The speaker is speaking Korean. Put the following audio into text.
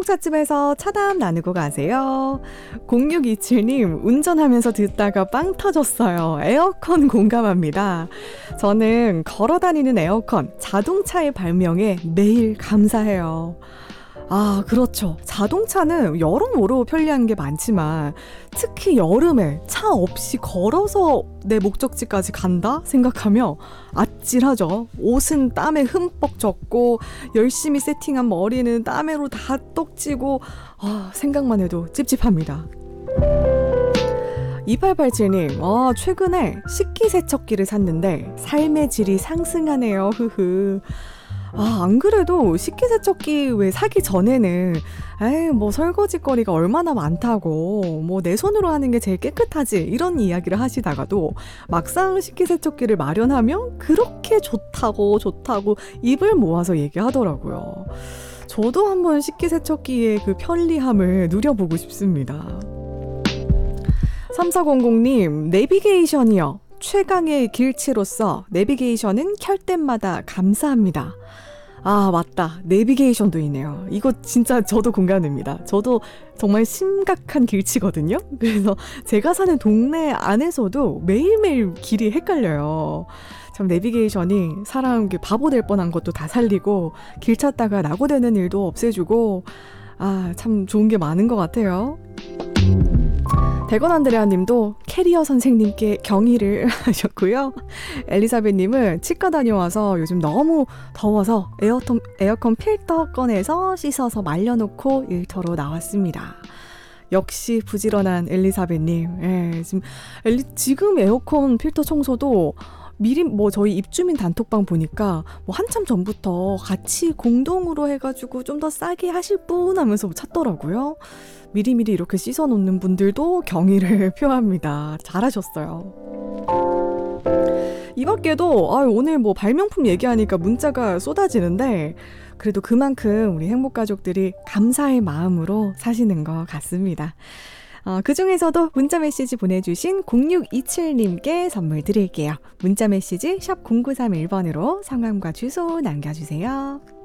행복찻집에서 차담 나누고 가세요. 0627님, 운전하면서 듣다가 빵 터졌어요. 에어컨 공감합니다. 저는 걸어다니는 에어컨, 자동차의 발명에 매일 감사해요. 아, 그렇죠. 자동차는 여러모로 편리한 게 많지만 특히 여름에 차 없이 걸어서 내 목적지까지 간다 생각하며 아찔하죠. 옷은 땀에 흠뻑 젖고 열심히 세팅한 머리는 땀으로 다 떡지고 생각만 해도 찝찝합니다. 2887님, 최근에 식기세척기를 샀는데 삶의 질이 상승하네요. 흐흐. 안 그래도 식기세척기 왜 사기 전에는 뭐 설거지거리가 얼마나 많다고 뭐 내 손으로 하는 게 제일 깨끗하지 이런 이야기를 하시다가도 막상 식기세척기를 마련하면 그렇게 좋다고 입을 모아서 얘기하더라고요. 저도 한번 식기세척기의 그 편리함을 누려보고 싶습니다. 3400님, 내비게이션이요. 최강의 길치로서 내비게이션은 켤 때마다 감사합니다. 아, 맞다. 내비게이션도 있네요. 이거 진짜 저도 공감됩니다. 저도 정말 심각한 길치거든요. 그래서 제가 사는 동네 안에서도 매일매일 길이 헷갈려요. 참 내비게이션이 사람 바보 될 뻔한 것도 다 살리고 길 찾다가 낙오되는 일도 없애주고 참 좋은 게 많은 것 같아요. 대건 안드레아 님도 캐리어 선생님께 경의를 하셨고요. 엘리사벳 님은 치과 다녀와서 요즘 너무 더워서 에어컨 필터 꺼내서 씻어서 말려놓고 일터로 나왔습니다. 역시 부지런한 엘리사벳 님. 지금 에어컨 필터 청소도 미리 저희 입주민 단톡방 보니까 한참 전부터 같이 공동으로 해가지고 좀 더 싸게 하실 분 하면서 찾더라고요. 미리미리 이렇게 씻어놓는 분들도 경의를 표합니다. 잘하셨어요. 이 밖에도 오늘 발명품 얘기하니까 문자가 쏟아지는데 그래도 그만큼 우리 행복가족들이 감사의 마음으로 사시는 것 같습니다. 그 중에서도 문자메시지 보내주신 0627님께 선물 드릴게요. 문자메시지 샵 0931번으로 성함과 주소 남겨주세요.